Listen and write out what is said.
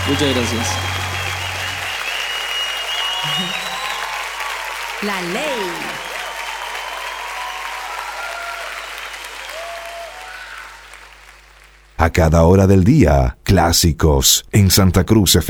Muchas gracias. La ley. A cada hora del día, clásicos en Santa Cruz FM.